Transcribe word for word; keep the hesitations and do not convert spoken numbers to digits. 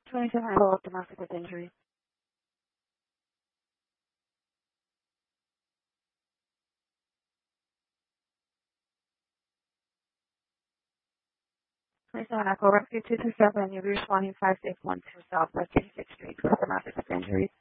twenty-seven Echo domestic with injury. twenty-seven Echo Rescue two two seven, you'll be responding five six one two Southwest eighty-sixth Street for domestic with injury.